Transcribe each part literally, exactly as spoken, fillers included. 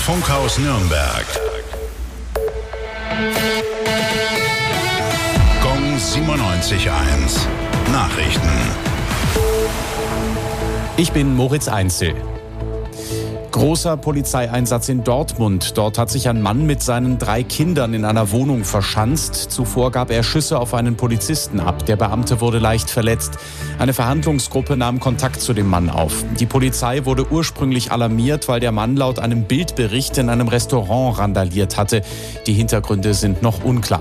Funkhaus Nürnberg. Gong siebenundneunzig Komma eins. Nachrichten. Ich bin Moritz Einzel. Großer Polizeieinsatz in Dortmund. Dort hat sich ein Mann mit seinen drei Kindern in einer Wohnung verschanzt. Zuvor gab er Schüsse auf einen Polizisten ab. Der Beamte wurde leicht verletzt. Eine Verhandlungsgruppe nahm Kontakt zu dem Mann auf. Die Polizei wurde ursprünglich alarmiert, weil der Mann laut einem Bildbericht in einem Restaurant randaliert hatte. Die Hintergründe sind noch unklar.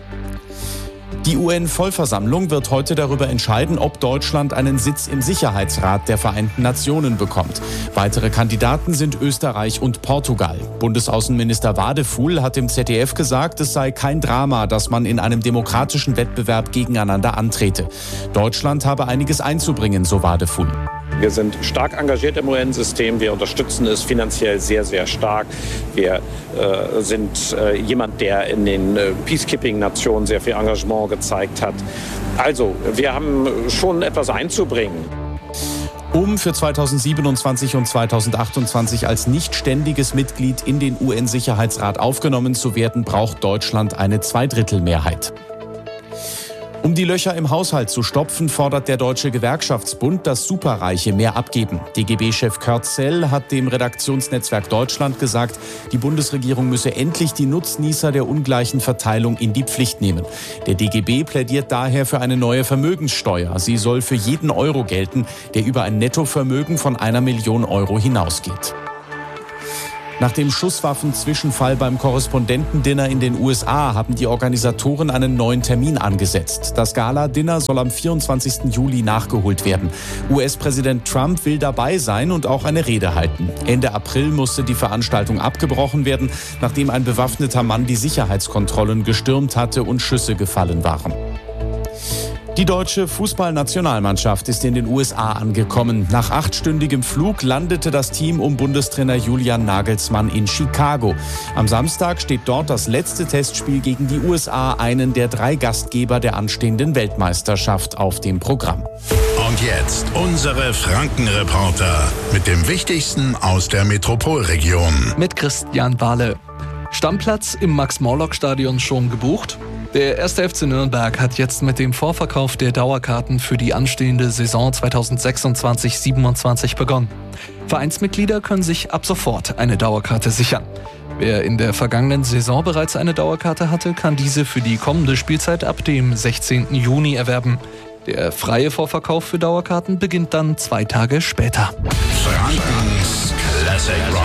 Die U N-Vollversammlung wird heute darüber entscheiden, ob Deutschland einen Sitz im Sicherheitsrat der Vereinten Nationen bekommt. Weitere Kandidaten sind Österreich und Portugal. Bundesaußenminister Wadefuhl hat im Z D F gesagt, es sei kein Drama, dass man in einem demokratischen Wettbewerb gegeneinander antrete. Deutschland habe einiges einzubringen, so Wadefuhl. Wir sind stark engagiert im U N-System. Wir unterstützen es finanziell sehr, sehr stark. Wir äh, sind äh, jemand, der in den äh, Peacekeeping-Nationen sehr viel Engagement gezeigt hat. Also, wir haben schon etwas einzubringen. Um für zweitausendsiebenundzwanzig und zweitausendachtundzwanzig als nicht ständiges Mitglied in den U N-Sicherheitsrat aufgenommen zu werden, braucht Deutschland eine Zweidrittelmehrheit. Um die Löcher im Haushalt zu stopfen, fordert der Deutsche Gewerkschaftsbund, dass Superreiche mehr abgeben. D G B-Chef Kurt Zell hat dem Redaktionsnetzwerk Deutschland gesagt, die Bundesregierung müsse endlich die Nutznießer der ungleichen Verteilung in die Pflicht nehmen. Der D G B plädiert daher für eine neue Vermögenssteuer. Sie soll für jeden Euro gelten, der über ein Nettovermögen von einer Million Euro hinausgeht. Nach dem Schusswaffenzwischenfall beim Korrespondentendinner in den U S A haben die Organisatoren einen neuen Termin angesetzt. Das Gala-Dinner soll am vierundzwanzigsten Juli nachgeholt werden. U S-Präsident Trump will dabei sein und auch eine Rede halten. Ende April musste die Veranstaltung abgebrochen werden, nachdem ein bewaffneter Mann die Sicherheitskontrollen gestürmt hatte und Schüsse gefallen waren. Die deutsche Fußballnationalmannschaft ist in den U S A angekommen. Nach achtstündigem Flug landete das Team um Bundestrainer Julian Nagelsmann in Chicago. Am Samstag steht dort das letzte Testspiel gegen die U S A, einen der drei Gastgeber der anstehenden Weltmeisterschaft, auf dem Programm. Und jetzt unsere Franken-Reporter mit dem Wichtigsten aus der Metropolregion. Mit Christian Bahle. Stammplatz im Max-Morlock-Stadion schon gebucht? Der erste F C Nürnberg hat jetzt mit dem Vorverkauf der Dauerkarten für die anstehende Saison zweitausendsechsundzwanzig siebenundzwanzig begonnen. Vereinsmitglieder können sich ab sofort eine Dauerkarte sichern. Wer in der vergangenen Saison bereits eine Dauerkarte hatte, kann diese für die kommende Spielzeit ab dem sechzehnten Juni erwerben. Der freie Vorverkauf für Dauerkarten beginnt dann zwei Tage später. Frankens Classic